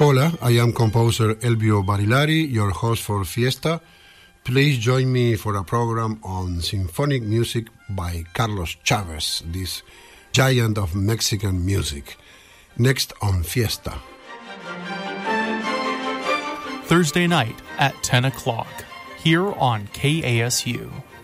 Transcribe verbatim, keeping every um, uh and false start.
Hola, I am composer Elvio Barilari, your host for Fiesta. Please join me for a program on symphonic music by Carlos Chavez, this giant of Mexican music. Next on Fiesta. Thursday night at ten o'clock, here on K A S U.